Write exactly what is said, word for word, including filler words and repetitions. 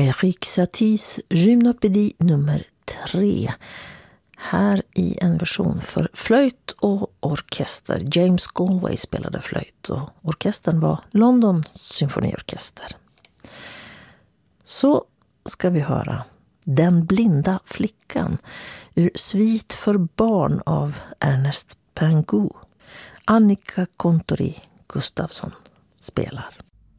Erik Satie's Gymnopédie nummer tre. Här i en version för flöjt och orkester. James Galway spelade flöjt och orkestern var London symfoniorkester. Så ska vi höra Den blinda flickan ur Svit för barn av Ernest Pingu. Annika Kontori Gustafsson spelar.